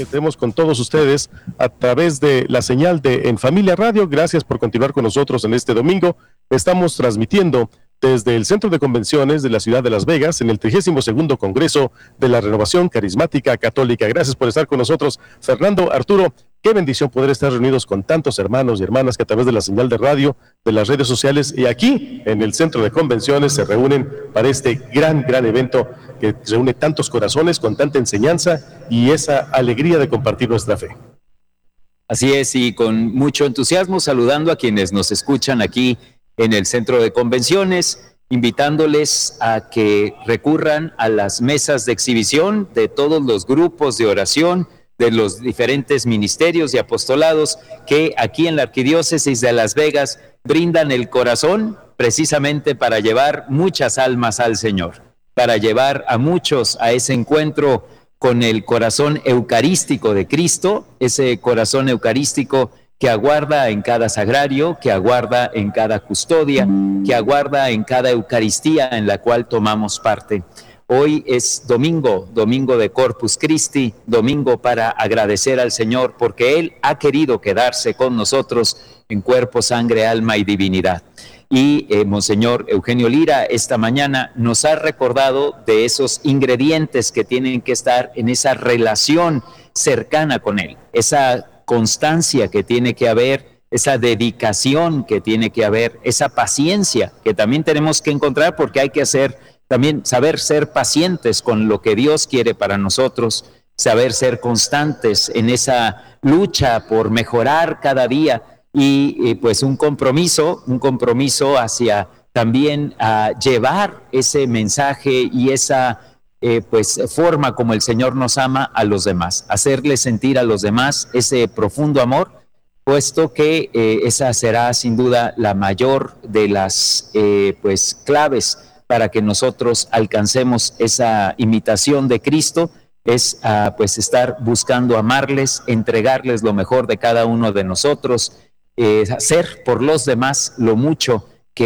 que tenemos con todos ustedes a través de la señal de En Familia Radio. Gracias por continuar con nosotros en este domingo. Estamos transmitiendo desde el Centro de Convenciones de la ciudad de Las Vegas en el 32º Congreso de la Renovación Carismática Católica. Gracias por estar con nosotros, Fernando, Arturo. Qué bendición poder estar reunidos con tantos hermanos y hermanas que a través de la señal de radio, de las redes sociales y aquí en el Centro de Convenciones se reúnen para este gran evento que reúne tantos corazones con tanta enseñanza y esa alegría de compartir nuestra fe. Así es, y con mucho entusiasmo saludando a quienes nos escuchan aquí en el Centro de Convenciones, invitándoles a que recurran a las mesas de exhibición de todos los grupos de oración, de los diferentes ministerios y apostolados que aquí en la Arquidiócesis de Las Vegas brindan el corazón precisamente para llevar muchas almas al Señor, para llevar a muchos a ese encuentro con el corazón eucarístico de Cristo, ese corazón eucarístico que aguarda en cada sagrario, que aguarda en cada custodia, que aguarda en cada Eucaristía en la cual tomamos parte. Hoy es domingo de Corpus Christi, domingo para agradecer al Señor porque Él ha querido quedarse con nosotros en cuerpo, sangre, alma y divinidad. Y Monseñor Eugenio Lira esta mañana nos ha recordado de esos ingredientes que tienen que estar en esa relación cercana con Él, esa constancia que tiene que haber, esa dedicación que tiene que haber, esa paciencia que también tenemos que encontrar porque hay que también saber ser pacientes con lo que Dios quiere para nosotros, saber ser constantes en esa lucha por mejorar cada día y pues un compromiso hacia también a llevar ese mensaje y esa forma como el Señor nos ama a los demás, hacerle sentir a los demás ese profundo amor, puesto que esa será sin duda la mayor de las claves para que nosotros alcancemos esa imitación de Cristo, es estar buscando amarles, entregarles lo mejor de cada uno de nosotros, hacer por los demás lo mucho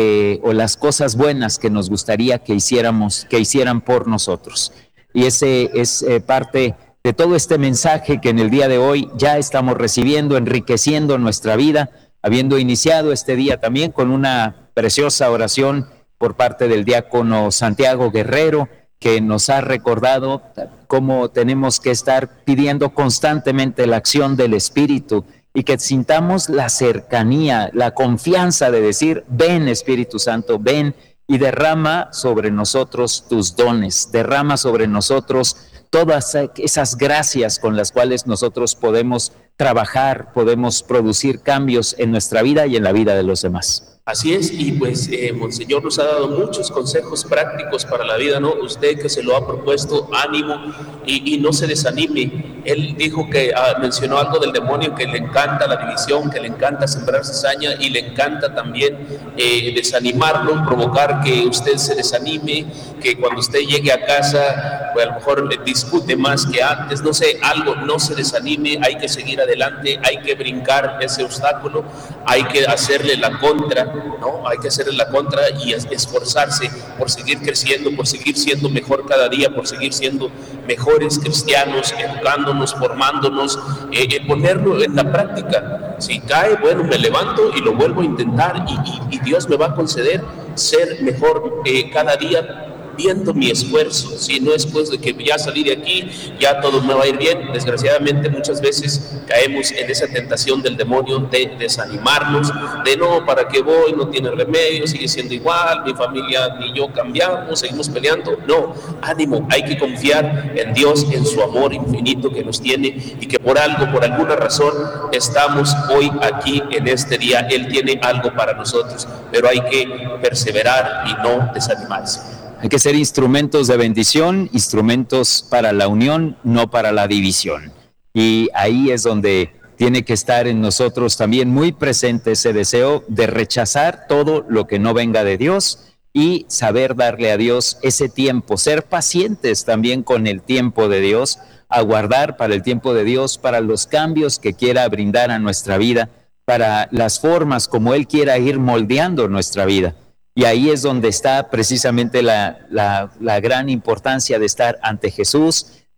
o las cosas buenas que nos gustaría que hicieran por nosotros. Y ese es parte de todo este mensaje que en el día de hoy ya estamos recibiendo, enriqueciendo nuestra vida, habiendo iniciado este día también con una preciosa oración por parte del diácono Santiago Guerrero, que nos ha recordado cómo tenemos que estar pidiendo constantemente la acción del Espíritu y que sintamos la cercanía, la confianza de decir, ven Espíritu Santo, ven y derrama sobre nosotros tus dones, derrama sobre nosotros todas esas gracias con las cuales nosotros podemos trabajar, podemos producir cambios en nuestra vida y en la vida de los demás. Así es, y pues Monseñor nos ha dado muchos consejos prácticos para la vida, ¿no? Usted que se lo ha propuesto, ánimo y no se desanime. Él dijo que mencionó algo del demonio, que le encanta la división, que le encanta sembrar cizaña y le encanta también desanimarlo, provocar que usted se desanime, que cuando usted llegue a casa, pues a lo mejor le discute más que antes, no sé, algo, no se desanime, hay que seguir adelante, hay que brincar ese obstáculo, hay que hacerle la contra, ¿no? Hay que hacerle la contra y esforzarse por seguir creciendo, por seguir siendo mejor cada día, por seguir siendo mejores cristianos, educándonos, formándonos, ponerlo en la práctica. Si cae, bueno, me levanto y lo vuelvo a intentar y Dios me va a conceder ser mejor cada día, viendo mi esfuerzo. Si no es pues de que ya salí de aquí, ya todo me va a ir bien. Desgraciadamente muchas veces caemos en esa tentación del demonio de desanimarnos, de no, ¿para qué voy? No tiene remedio, sigue siendo igual, mi familia ni yo cambiamos, seguimos peleando. No, ánimo, hay que confiar en Dios, en su amor infinito que nos tiene y que por algo, por alguna razón estamos hoy aquí en este día. Él tiene algo para nosotros, pero hay que perseverar y no desanimarse. Hay que ser instrumentos de bendición, instrumentos para la unión, no para la división. Y ahí es donde tiene que estar en nosotros también muy presente ese deseo de rechazar todo lo que no venga de Dios y saber darle a Dios ese tiempo, ser pacientes también con el tiempo de Dios, aguardar para el tiempo de Dios, para los cambios que quiera brindar a nuestra vida, para las formas como Él quiera ir moldeando nuestra vida. Y ahí es donde está precisamente la gran importancia de estar ante Jesús,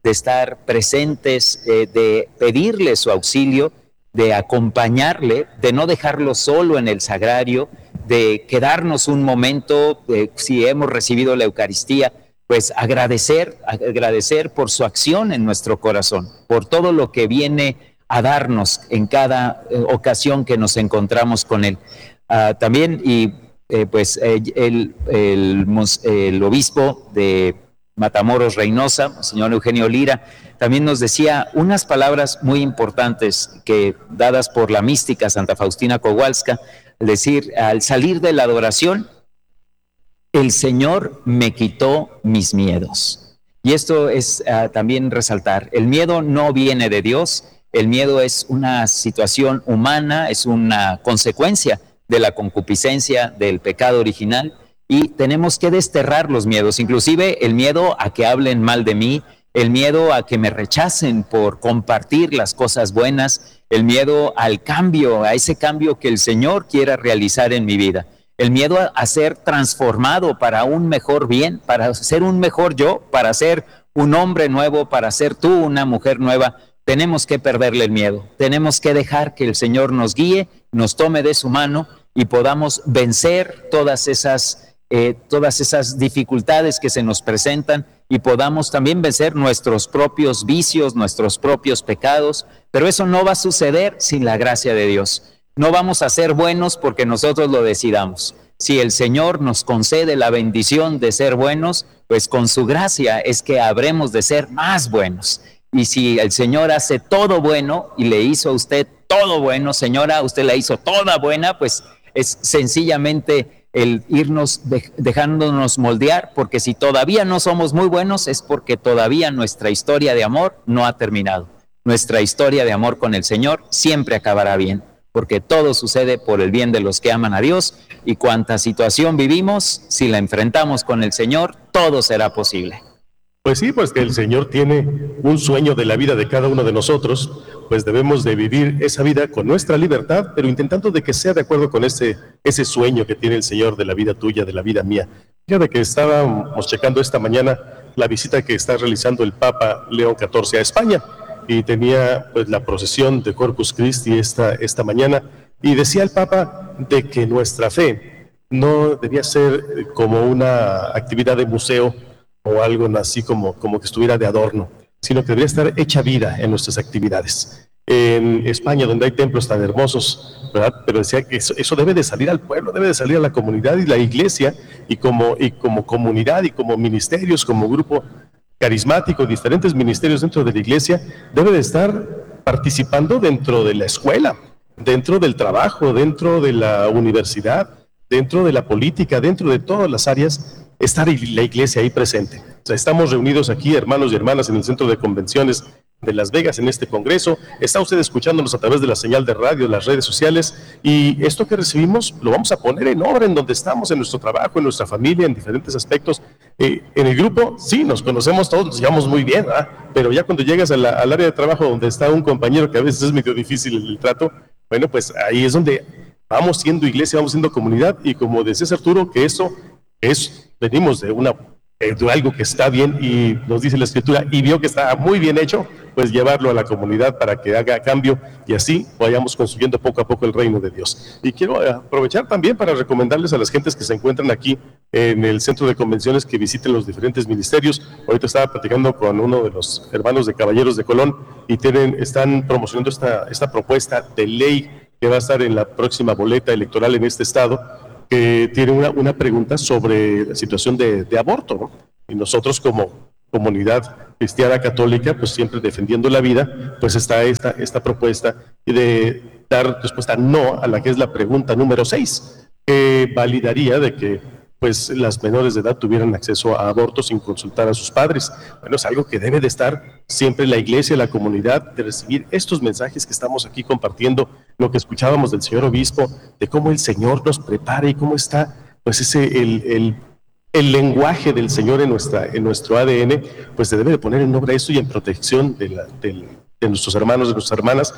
de estar presentes, de pedirle su auxilio, de acompañarle, de no dejarlo solo en el sagrario, de quedarnos un momento, si hemos recibido la Eucaristía, pues agradecer por su acción en nuestro corazón, por todo lo que viene a darnos en cada ocasión que nos encontramos con Él. También, y pues el obispo de Matamoros Reynosa, señor Eugenio Lira, también nos decía unas palabras muy importantes que dadas por la mística Santa Faustina Kowalska, es decir, al salir de la adoración, el Señor me quitó mis miedos. Y esto es también resaltar, el miedo no viene de Dios, el miedo es una situación humana, es una consecuencia de la concupiscencia, del pecado original, y tenemos que desterrar los miedos, inclusive el miedo a que hablen mal de mí, el miedo a que me rechacen por compartir las cosas buenas, el miedo al cambio, a ese cambio que el Señor quiera realizar en mi vida, el miedo a ser transformado para un mejor bien, para ser un mejor yo, para ser un hombre nuevo, para ser tú una mujer nueva. Tenemos que perderle el miedo, tenemos que dejar que el Señor nos guíe, nos tome de su mano y podamos vencer todas esas dificultades que se nos presentan y podamos también vencer nuestros propios vicios, nuestros propios pecados, pero eso no va a suceder sin la gracia de Dios. No vamos a ser buenos porque nosotros lo decidamos. Si el Señor nos concede la bendición de ser buenos, pues con su gracia es que habremos de ser más buenos. Y si el Señor hace todo bueno y le hizo a usted todo bueno, señora, usted la hizo toda buena, pues es sencillamente el irnos dejándonos moldear, porque si todavía no somos muy buenos es porque todavía nuestra historia de amor no ha terminado. Nuestra historia de amor con el Señor siempre acabará bien, porque todo sucede por el bien de los que aman a Dios, y cuanta situación vivimos, si la enfrentamos con el Señor, todo será posible. Pues sí, pues que el Señor tiene un sueño de la vida de cada uno de nosotros, pues debemos de vivir esa vida con nuestra libertad, pero intentando de que sea de acuerdo con ese sueño que tiene el Señor de la vida tuya, de la vida mía. Fíjate que estábamos checando esta mañana la visita que está realizando el Papa León XIV a España, y tenía pues la procesión de Corpus Christi esta mañana, y decía el Papa de que nuestra fe no debía ser como una actividad de museo o algo así como que estuviera de adorno, sino que debería estar hecha vida en nuestras actividades. En España, donde hay templos tan hermosos, ¿verdad? Pero decía que eso debe de salir al pueblo, debe de salir a la comunidad, y la iglesia, y como comunidad, y como ministerios, como grupo carismático, diferentes ministerios dentro de la iglesia, debe de estar participando dentro de la escuela, dentro del trabajo, dentro de la universidad, dentro de la política, dentro de todas las áreas, estar la iglesia ahí presente. O sea, estamos reunidos aquí, hermanos y hermanas, en el Centro de Convenciones de Las Vegas, en este congreso. Está usted escuchándonos a través de la señal de radio, las redes sociales, y esto que recibimos lo vamos a poner en obra en donde estamos, en nuestro trabajo, en nuestra familia, en diferentes aspectos. En el grupo, sí, nos conocemos todos, nos llevamos muy bien, ¿verdad? Pero ya cuando llegas al área de trabajo donde está un compañero que a veces es medio difícil el trato, bueno, pues ahí es donde vamos siendo iglesia, vamos siendo comunidad, y como decía Arturo, que eso venimos de algo que está bien, y nos dice la Escritura, y vio que está muy bien hecho, pues llevarlo a la comunidad para que haga cambio, y así vayamos construyendo poco a poco el reino de Dios. Y quiero aprovechar también para recomendarles a las gentes que se encuentran aquí en el Centro de Convenciones que visiten los diferentes ministerios. Ahorita estaba platicando con uno de los hermanos de Caballeros de Colón, y están promocionando esta propuesta de ley que va a estar en la próxima boleta electoral en este estado, que tiene una pregunta sobre la situación de aborto, ¿no? Y nosotros como comunidad cristiana católica, pues siempre defendiendo la vida, pues está esta propuesta de dar respuesta no a la que es la pregunta número 6, que validaría de que pues las menores de edad tuvieran acceso a aborto sin consultar a sus padres. Bueno, es algo que debe de estar siempre la iglesia, la comunidad, de recibir estos mensajes que estamos aquí compartiendo, lo que escuchábamos del señor obispo, de cómo el Señor nos prepara y cómo está pues el lenguaje del Señor en nuestro ADN, pues se debe de poner en obra esto y en protección de nuestros hermanos, de nuestras hermanas,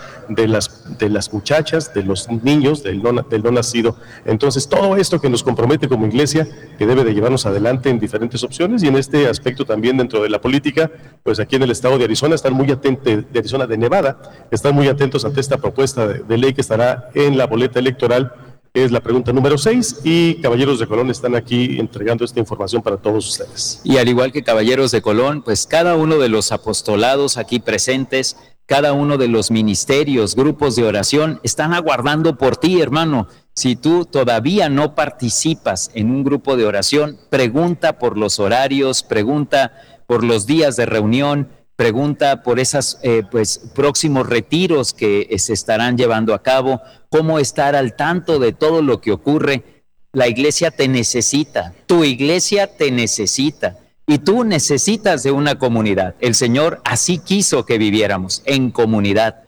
de las muchachas, de los niños, del no nacido. Entonces, todo esto que nos compromete como iglesia, que debe de llevarnos adelante en diferentes opciones, y en este aspecto también dentro de la política, pues aquí en el estado de Arizona están muy atentos, de Arizona, de Nevada, están muy atentos ante esta propuesta de ley que estará en la boleta electoral. Es la pregunta número 6, y Caballeros de Colón están aquí entregando esta información para todos ustedes. Y al igual que Caballeros de Colón, pues cada uno de los apostolados aquí presentes, cada uno de los ministerios, grupos de oración, están aguardando por ti, hermano. Si tú todavía no participas en un grupo de oración, pregunta por los horarios, pregunta por los días de reunión, pregunta por esos próximos retiros que se estarán llevando a cabo, cómo estar al tanto de todo lo que ocurre. La iglesia te necesita, tu iglesia te necesita, y tú necesitas de una comunidad. El Señor así quiso que viviéramos, en comunidad.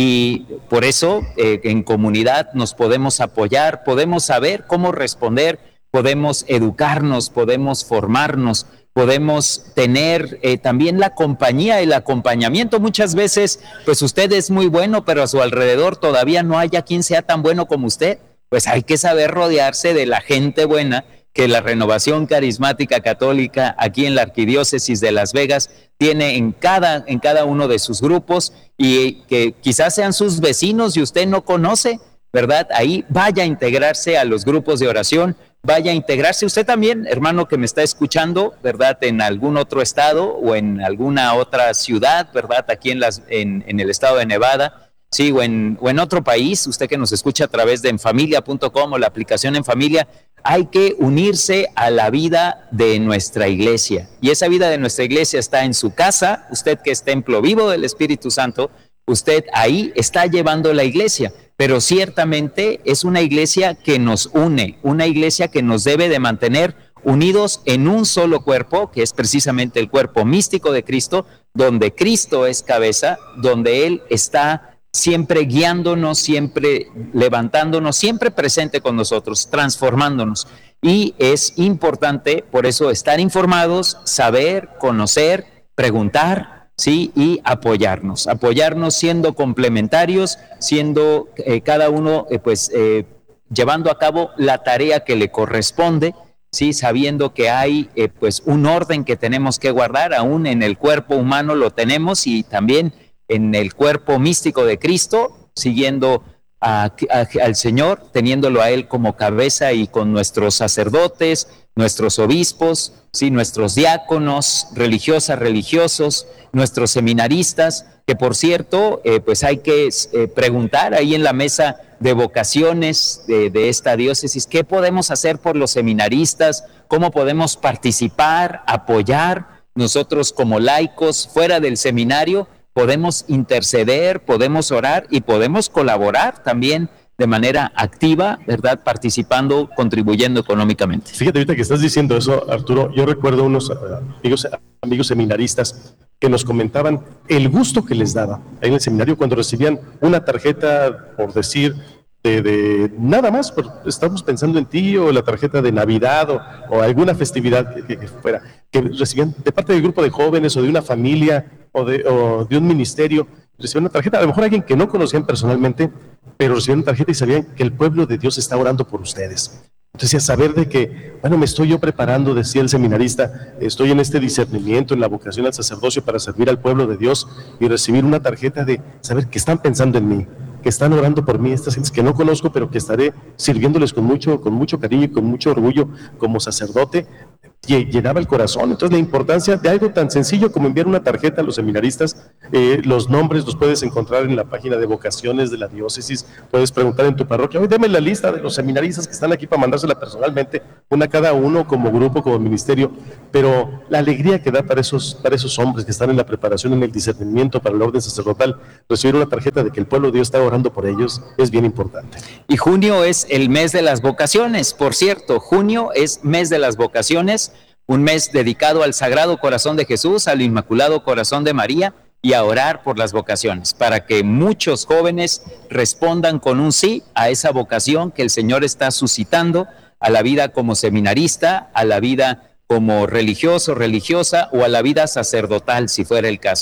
Y por eso en comunidad nos podemos apoyar, podemos saber cómo responder, podemos educarnos, podemos formarnos, podemos tener también la compañía, el acompañamiento. Muchas veces, pues usted es muy bueno, pero a su alrededor todavía no haya quien sea tan bueno como usted. Pues hay que saber rodearse de la gente buena que la Renovación Carismática Católica aquí en la Arquidiócesis de Las Vegas tiene en cada uno de sus grupos, y que quizás sean sus vecinos y usted no conoce, ¿verdad? Ahí vaya a integrarse a los grupos de oración, vaya a integrarse usted también, hermano que me está escuchando, ¿verdad? En algún otro estado o en alguna otra ciudad, ¿verdad? Aquí en el estado de Nevada, sí, o en otro país, usted que nos escucha a través de enfamilia.com o la aplicación En Familia. Hay que unirse a la vida de nuestra iglesia, y esa vida de nuestra iglesia está en su casa. Usted que es templo vivo del Espíritu Santo, usted ahí está llevando la iglesia, pero ciertamente es una iglesia que nos une, una iglesia que nos debe de mantener unidos en un solo cuerpo, que es precisamente el cuerpo místico de Cristo, donde Cristo es cabeza, donde Él está siempre guiándonos, siempre levantándonos, siempre presente con nosotros, transformándonos. Y es importante, por eso, estar informados, saber, conocer, preguntar, ¿sí? Y apoyarnos siendo complementarios, siendo cada uno, llevando a cabo la tarea que le corresponde, ¿sí? Sabiendo que hay un orden que tenemos que guardar, aún en el cuerpo humano lo tenemos, y también en el cuerpo místico de Cristo, siguiendo al Señor, teniéndolo a Él como cabeza, y con nuestros sacerdotes, nuestros obispos, ¿sí? Nuestros diáconos, religiosas, religiosos, nuestros seminaristas, que por cierto, pues hay que preguntar ahí en la mesa de vocaciones de esta diócesis, ¿qué podemos hacer por los seminaristas? ¿Cómo podemos participar, apoyar? Nosotros como laicos, fuera del seminario, podemos interceder, podemos orar y podemos colaborar también de manera activa, ¿verdad? Participando, contribuyendo económicamente. Fíjate, ahorita que estás diciendo eso, Arturo, yo recuerdo unos amigos seminaristas que nos comentaban el gusto que les daba ahí en el seminario cuando recibían una tarjeta, por decir, de nada más, estamos pensando en ti, o la tarjeta de Navidad o alguna festividad que fuera, que recibían de parte del grupo de jóvenes o de una familia o de un ministerio, recibían una tarjeta, a lo mejor alguien que no conocían personalmente, pero recibían una tarjeta y sabían que el pueblo de Dios está orando por ustedes. Entonces, saber de que, bueno, me estoy yo preparando, decía el seminarista, estoy en este discernimiento, en la vocación al sacerdocio para servir al pueblo de Dios, y recibir una tarjeta de saber que están pensando en mí, que están orando por mí, estas gentes que no conozco, pero que estaré sirviéndoles con mucho cariño y con mucho orgullo como sacerdote, llenaba el corazón. Entonces, la importancia de algo tan sencillo como enviar una tarjeta a los seminaristas, los nombres los puedes encontrar en la página de vocaciones de la diócesis, puedes preguntar en tu parroquia, oye, dame la lista de los seminaristas que están aquí para mandársela personalmente, una cada uno, como grupo, como ministerio, pero la alegría que da para esos hombres que están en la preparación, en el discernimiento para el orden sacerdotal, recibir una tarjeta de que el pueblo de Dios está orando por ellos, es bien importante. Y junio es el mes de las vocaciones, por cierto, junio es mes de las vocaciones, un mes dedicado al Sagrado Corazón de Jesús, al Inmaculado Corazón de María, y a orar por las vocaciones, para que muchos jóvenes respondan con un sí a esa vocación que el Señor está suscitando, a la vida como seminarista, a la vida como religioso, religiosa, o a la vida sacerdotal, si fuera el caso.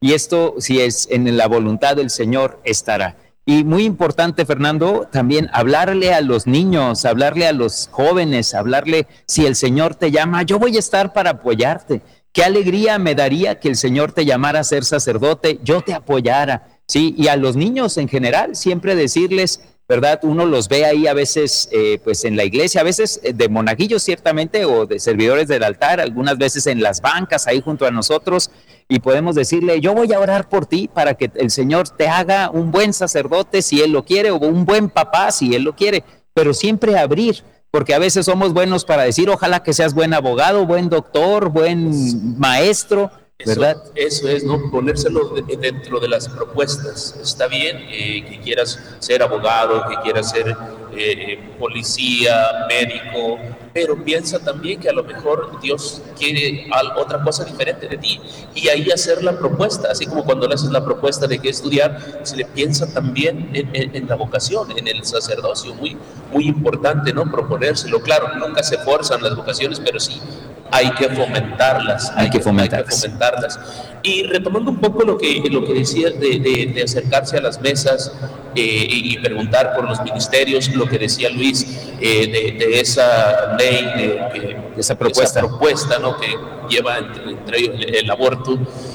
y esto, si es en la voluntad del Señor, estará. Y muy importante, Fernando, también hablarle a los niños, hablarle a los jóvenes, hablarle, si el Señor te llama, yo voy a estar para apoyarte. Qué alegría me daría que el Señor te llamara a ser sacerdote, yo te apoyara, ¿sí? Y a los niños en general, siempre decirles, ¿verdad? Uno los ve ahí a veces pues en la iglesia, a veces de monaguillos ciertamente o de servidores del altar, algunas veces en las bancas ahí junto a nosotros, y podemos decirle, yo voy a orar por ti para que el Señor te haga un buen sacerdote si Él lo quiere, o un buen papá si Él lo quiere, pero siempre abrir, porque a veces somos buenos para decir, ojalá que seas buen abogado, buen doctor, buen maestro, ¿verdad? Eso es, ¿no? Ponérselo dentro de las propuestas. Está bien que quieras ser abogado, que quieras ser policía, médico, pero piensa también que a lo mejor Dios quiere otra cosa diferente de ti, y ahí hacer la propuesta, así como cuando le haces la propuesta de qué estudiar, se le piensa también en la vocación, en el sacerdocio, muy, muy importante, ¿no? Proponérselo. Claro, nunca se forzan las vocaciones, pero sí hay que fomentarlas, hay que fomentarlas. Y retomando un poco lo que decía de acercarse a las mesas y preguntar por los ministerios, lo que decía Luis de esa ley, de esa propuesta, ¿no? Que lleva entre ellos el aborto.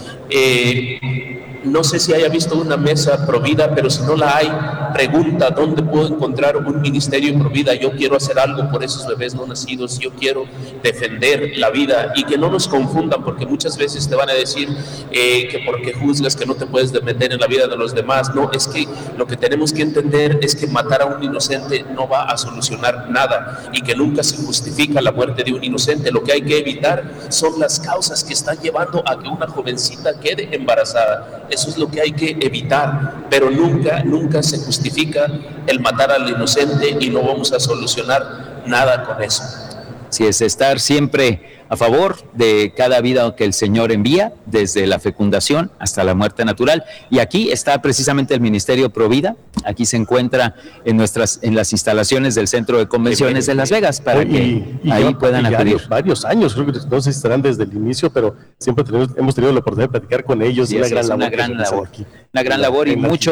No sé si haya visto una mesa Provida, pero si no la hay, pregunta dónde puedo encontrar un ministerio Provida. Yo quiero hacer algo por esos bebés no nacidos, yo quiero defender la vida, y que no nos confundan, porque muchas veces te van a decir que porque juzgas que no te puedes meter en la vida de los demás. No, es que lo que tenemos que entender es que matar a un inocente no va a solucionar nada, y que nunca se justifica la muerte de un inocente. Lo que hay que evitar son las causas que están llevando a que una jovencita quede embarazada. Eso es lo que hay que evitar, pero nunca se justifica el matar al inocente, y no vamos a solucionar nada con eso. Sí, es estar siempre a favor de cada vida que el Señor envía, desde la fecundación hasta la muerte natural. Y aquí está precisamente el Ministerio Provida. Aquí se encuentra en las instalaciones del Centro de Convenciones de Las Vegas, para que ahí puedan acudir. Varios años, creo que no sé si estarán desde el inicio, pero siempre hemos tenido la oportunidad de platicar con ellos. Sí, una gran labor, y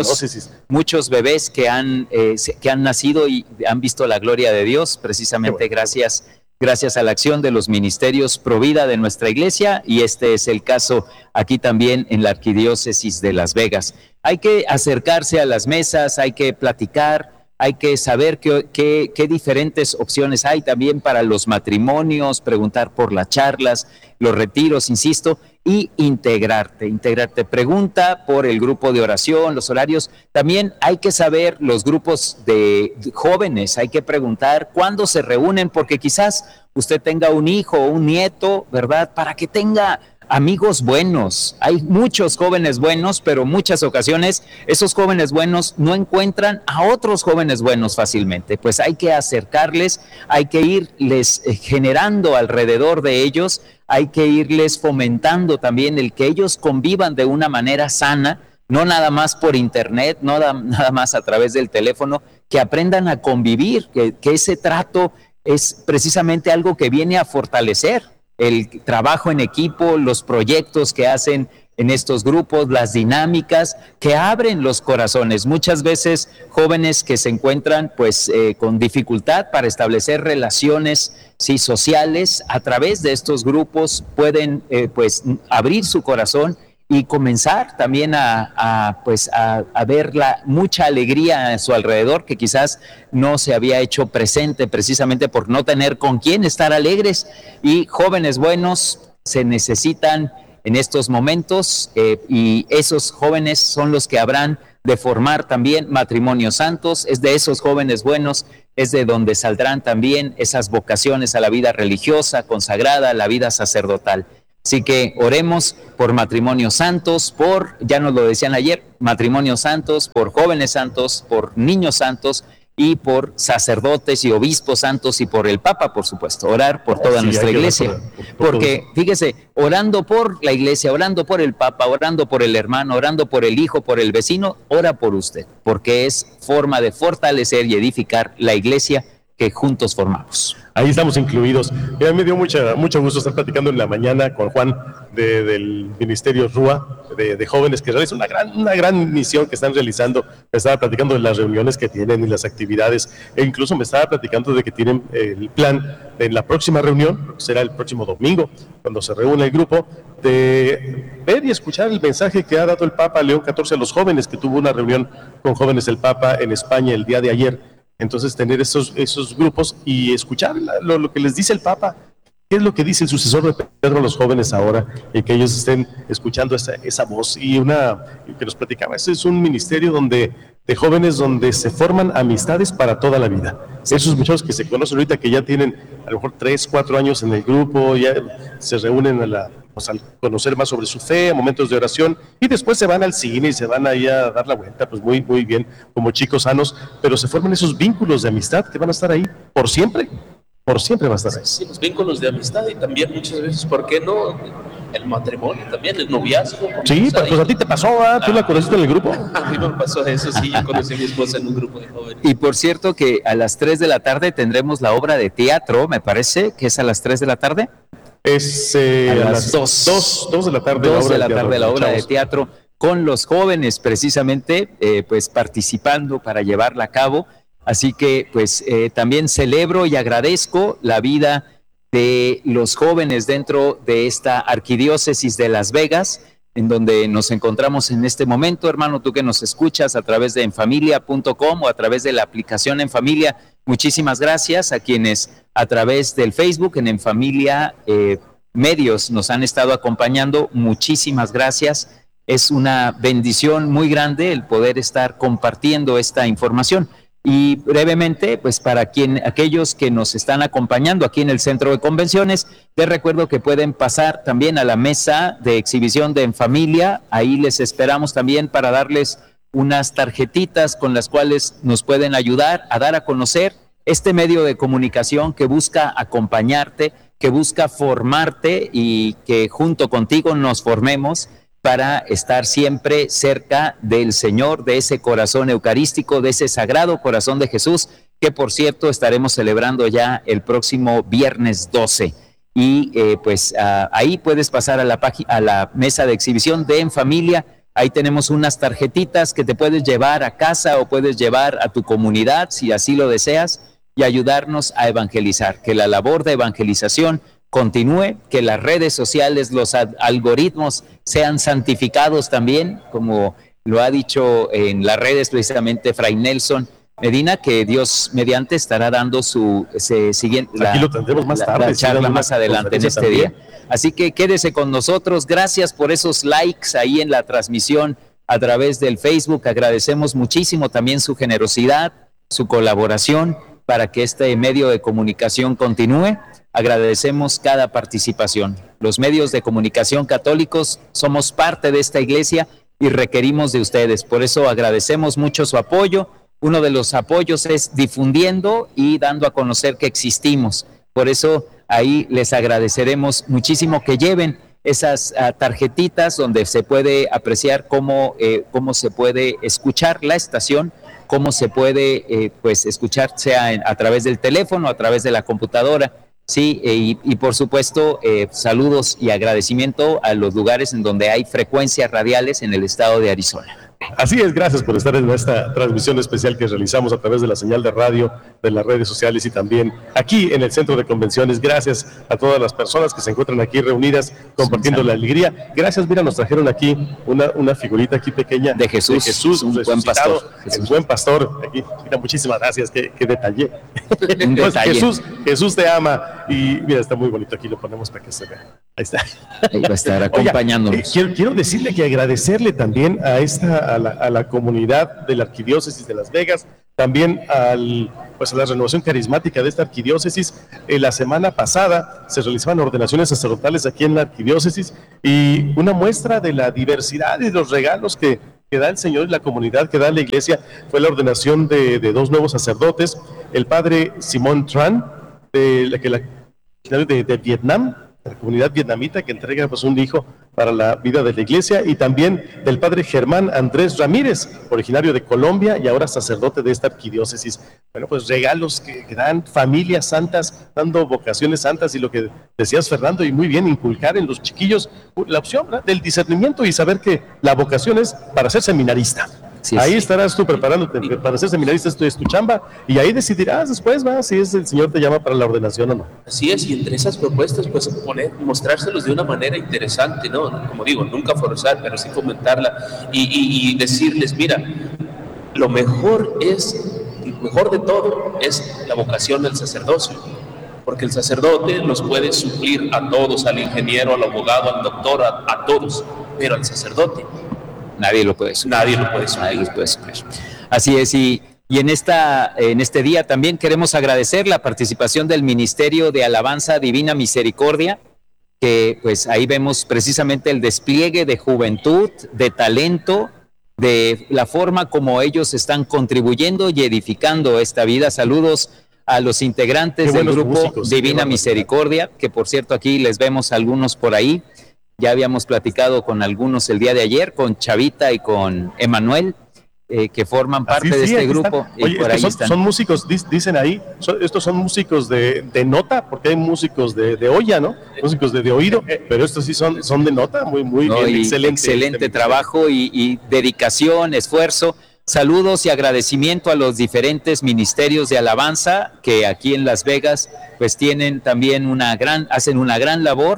muchos bebés que han nacido y han visto la gloria de Dios, precisamente gracias a la acción de los ministerios Provida de nuestra iglesia, y este es el caso aquí también en la Arquidiócesis de Las Vegas. Hay que acercarse a las mesas, hay que platicar, hay que saber qué diferentes opciones hay también para los matrimonios, preguntar por las charlas, los retiros, insisto, y integrarte. Pregunta por el grupo de oración, los horarios. También hay que saber los grupos de jóvenes, hay que preguntar cuándo se reúnen, porque quizás usted tenga un hijo o un nieto, ¿verdad? Para que tenga amigos buenos. Hay muchos jóvenes buenos, pero muchas ocasiones esos jóvenes buenos no encuentran a otros jóvenes buenos fácilmente. Pues hay que acercarles, hay que irles generando alrededor de ellos, hay que irles fomentando también el que ellos convivan de una manera sana, no nada más por internet, no nada más a través del teléfono, que aprendan a convivir, que ese trato es precisamente algo que viene a fortalecer el trabajo en equipo, los proyectos que hacen en estos grupos, las dinámicas que abren los corazones. Muchas veces jóvenes que se encuentran pues con dificultad para establecer relaciones sociales, a través de estos grupos pueden pues abrir su corazón y comenzar también a ver mucha alegría a su alrededor, que quizás no se había hecho presente precisamente por no tener con quién estar alegres. Y jóvenes buenos se necesitan en estos momentos, y esos jóvenes son los que habrán de formar también matrimonios santos. Es de esos jóvenes buenos, es de donde saldrán también esas vocaciones a la vida religiosa, consagrada, a la vida sacerdotal. Así que oremos por matrimonios santos, ya nos lo decían ayer, matrimonios santos, por jóvenes santos, por niños santos, y por sacerdotes y obispos santos, y por el Papa, por supuesto. Orar por toda nuestra iglesia. Porque, fíjese, orando por la iglesia, orando por el Papa, orando por el hermano, orando por el hijo, por el vecino, ora por usted, porque es forma de fortalecer y edificar la iglesia que juntos formamos. Ahí estamos incluidos. Y a mí me dio mucho gusto estar platicando en la mañana con Juan del Ministerio RUA de jóvenes que realizan una gran misión que están realizando. Me estaba platicando de las reuniones que tienen y las actividades, e incluso me estaba platicando de que tienen el plan en la próxima reunión, será el próximo domingo, cuando se reúne el grupo, de ver y escuchar el mensaje que ha dado el Papa León XIV a los jóvenes, que tuvo una reunión con jóvenes del Papa en España el día de ayer. Entonces tener esos grupos y escuchar lo que les dice el Papa, qué es lo que dice el sucesor de Pedro a los jóvenes ahora, y que ellos estén escuchando esa voz. Y que nos platicaba, ese es un ministerio de jóvenes donde se forman amistades para toda la vida. Esos muchachos que se conocen ahorita, que ya tienen a lo mejor 3, 4 años en el grupo, ya se reúnen al conocer más sobre su fe, momentos de oración, y después se van al cine y se van ahí a dar la vuelta, pues muy, muy bien, como chicos sanos, pero se forman esos vínculos de amistad que van a estar ahí por siempre va a estar ahí. Sí, los vínculos de amistad, y también muchas veces, ¿por qué no? El matrimonio también, el noviazgo. Sí, pues a ti te pasó, ¿tú la conociste en el grupo? A mí me pasó eso, sí, yo conocí a mi esposa en un grupo de jóvenes. Y por cierto que a las 3 de la tarde tendremos la obra de teatro, me parece, que es a las 3 de la tarde. Es a las 2 de la tarde. 2 de la tarde la obra de teatro, con los jóvenes precisamente, pues participando para llevarla a cabo. Así que pues también celebro y agradezco la vida de los jóvenes dentro de esta arquidiócesis de Las Vegas, en donde nos encontramos en este momento. Hermano, tú que nos escuchas a través de enfamilia.com o a través de la aplicación En Familia, muchísimas gracias a quienes a través del Facebook en Familia Medios nos han estado acompañando. Muchísimas gracias. Es una bendición muy grande el poder estar compartiendo esta información. Y brevemente, pues para aquellos que nos están acompañando aquí en el Centro de Convenciones, les recuerdo que pueden pasar también a la mesa de exhibición de En Familia. Ahí les esperamos también para darles unas tarjetitas con las cuales nos pueden ayudar a dar a conocer este medio de comunicación que busca acompañarte, que busca formarte y que junto contigo nos formemos para estar siempre cerca del Señor, de ese corazón eucarístico, de ese sagrado corazón de Jesús, que por cierto estaremos celebrando ya el próximo viernes 12. Y ahí puedes pasar a la mesa de exhibición de En Familia. Ahí tenemos unas tarjetitas que te puedes llevar a casa o puedes llevar a tu comunidad si así lo deseas, y ayudarnos a evangelizar, que la labor de evangelización continúe, que las redes sociales, los algoritmos sean santificados también, como lo ha dicho en las redes precisamente Fray Nelson Medina, que Dios mediante estará dando Aquí lo tendremos más tarde, la charla más adelante en este día. Así que quédese con nosotros. Gracias por esos likes ahí en la transmisión a través del Facebook. Agradecemos muchísimo también su generosidad, su colaboración para que este medio de comunicación continúe. Agradecemos cada participación. Los medios de comunicación católicos somos parte de esta iglesia y requerimos de ustedes. Por eso agradecemos mucho su apoyo. Uno de los apoyos es difundiendo y dando a conocer que existimos. Por eso ahí les agradeceremos muchísimo que lleven esas tarjetitas donde se puede apreciar cómo se puede escuchar la estación, cómo se puede escuchar, sea a través del teléfono, a través de la computadora. Sí, y por supuesto, saludos y agradecimiento a los lugares en donde hay frecuencias radiales en el estado de Arizona. Así es, gracias por estar en esta transmisión especial que realizamos a través de la señal de radio, de las redes sociales y también aquí en el Centro de Convenciones. Gracias a todas las personas que se encuentran aquí reunidas compartiendo la alegría. Gracias, mira, nos trajeron aquí una figurita aquí pequeña de Jesús, un buen pastor. El buen pastor, aquí, mira, muchísimas gracias, qué detalle. Pues, Jesús te ama y mira, está muy bonito, aquí lo ponemos para que se vea. Ahí está. Ahí va a estar acompañándonos. Quiero decirle que agradecerle también a la comunidad de la Arquidiócesis de Las Vegas, también a la renovación carismática de esta arquidiócesis. La semana pasada se realizaban ordenaciones sacerdotales aquí en la arquidiócesis y una muestra de la diversidad y los regalos que da el Señor y la comunidad que da la iglesia fue la ordenación de 2 nuevos sacerdotes, el padre Simón Tran de Vietnam, la comunidad vietnamita, que entrega un hijo para la vida de la iglesia, y también del padre Germán Andrés Ramírez, originario de Colombia y ahora sacerdote de esta arquidiócesis. Bueno, pues regalos que dan familias santas, dando vocaciones santas, y lo que decías, Fernando, y muy bien, inculcar en los chiquillos la opción, ¿verdad?, del discernimiento y saber que la vocación es para ser seminarista. Sí, ahí estarás tú preparándote para ser seminarista, esto es tu chamba, y ahí decidirás después, va, si el Señor te llama para la ordenación o no. Así es, y entre esas propuestas, pues mostrárselos de una manera interesante, ¿no? Como digo, nunca forzar, pero sí fomentarla y decirles, mira, lo mejor de todo es la vocación del sacerdocio, porque el sacerdote nos puede suplir a todos, al ingeniero, al abogado, al doctor, a todos, pero al sacerdote nadie lo puede suplir. Nadie lo puede suplir. Así es, y en este día también queremos agradecer la participación del Ministerio de Alabanza Divina Misericordia, que pues ahí vemos precisamente el despliegue de juventud, de talento, de la forma como ellos están contribuyendo y edificando esta vida. Saludos a los integrantes del grupo músicos, Divina Misericordia, que por cierto aquí les vemos algunos por ahí. Ya habíamos platicado con algunos el día de ayer, con Chavita y con Emanuel, que forman parte de este grupo. Oye, y por ahí son músicos, dicen ahí, estos son músicos de nota, porque hay músicos de olla, ¿no? Músicos de oído, pero estos sí son de nota, muy bien, excelente trabajo y dedicación, esfuerzo. Saludos y agradecimiento a los diferentes ministerios de alabanza que aquí en Las Vegas pues tienen también hacen una gran labor.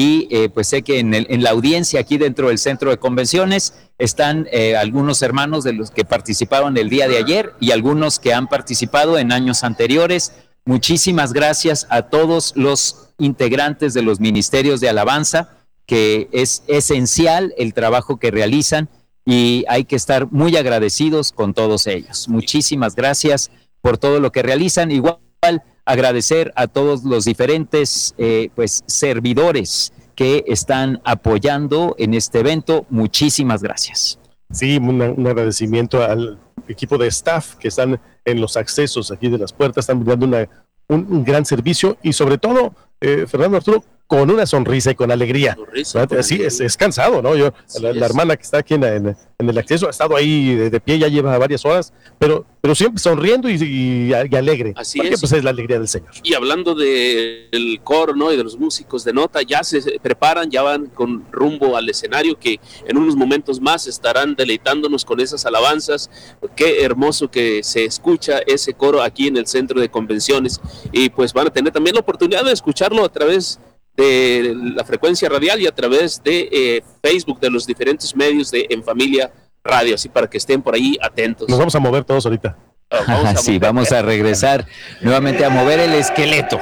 Y pues sé que en la audiencia aquí dentro del centro de convenciones están algunos hermanos de los que participaron el día de ayer y algunos que han participado en años anteriores. Muchísimas gracias a todos los integrantes de los ministerios de alabanza, que es esencial el trabajo que realizan y hay que estar muy agradecidos con todos ellos. Muchísimas gracias por todo lo que realizan. Igual agradecer a todos los diferentes pues servidores que están apoyando en este evento. Muchísimas gracias. Sí, un agradecimiento al equipo de staff que están en los accesos aquí de las puertas, están brindando un gran servicio y sobre todo, Fernando, Arturo, con una sonrisa y con alegría. Así es cansado, ¿no? La hermana que está aquí en el acceso ha estado ahí de pie, ya lleva varias horas, pero siempre sonriendo y alegre. Así porque es. Pues es la alegría del Señor. Y hablando del coro, ¿no?, y de los músicos de nota, ya se preparan, ya van con rumbo al escenario, que en unos momentos más estarán deleitándonos con esas alabanzas. Qué hermoso que se escucha ese coro aquí en el centro de convenciones, y pues van a tener también la oportunidad de escucharlo a través de la frecuencia radial y a través de Facebook, de los diferentes medios de En Familia Radio, así para que estén por ahí atentos. Nos vamos a mover todos ahorita. Vamos a regresar nuevamente a mover el esqueleto.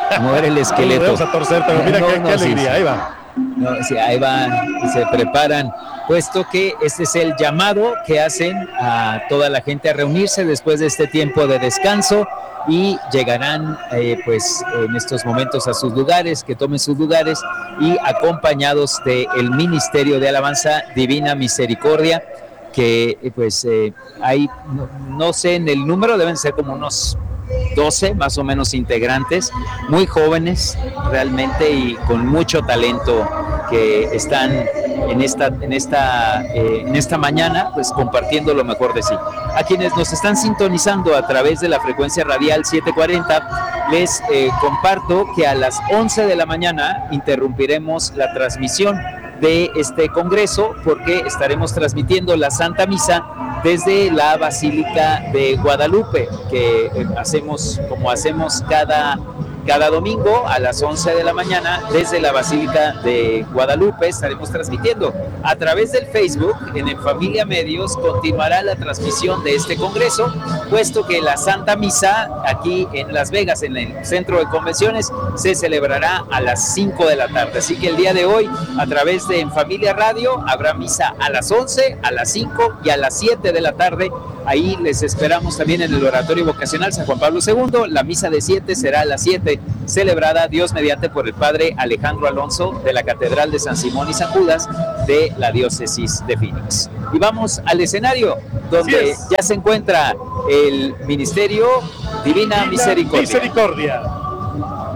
Vamos a torcer, pero mira qué alegría, sí. Ahí va. Ahí van y se preparan, puesto que este es el llamado que hacen a toda la gente a reunirse después de este tiempo de descanso, y llegarán pues en estos momentos a sus lugares, que tomen sus lugares, y acompañados del Ministerio de Alabanza Divina Misericordia, que pues hay, no sé en el número, deben ser como unos 12 más o menos integrantes, muy jóvenes realmente y con mucho talento, que están en esta mañana pues compartiendo lo mejor de sí. A quienes nos están sintonizando a través de la frecuencia radial 740, les comparto que a las 11 de la mañana interrumpiremos la transmisión de este congreso, porque estaremos transmitiendo la Santa Misa desde la Basílica de Guadalupe, que hacemos cada domingo a las 11 de la mañana desde la Basílica de Guadalupe. Estaremos transmitiendo a través del Facebook. En Familia Medios continuará la transmisión de este congreso, puesto que la Santa Misa aquí en Las Vegas, en el centro de convenciones, se celebrará a las 5 de la tarde. Así que el día de hoy, a través de En Familia Radio, habrá misa a las 11, a las 5 y a las 7 de la tarde. Ahí les esperamos también en el Oratorio Vocacional San Juan Pablo II. La misa de 7 será a las 7, celebrada Dios mediante por el Padre Alejandro Alonso de la Catedral de San Simón y San Judas de la Diócesis de Phoenix. Y vamos al escenario, donde ya se encuentra el Ministerio Divina Misericordia.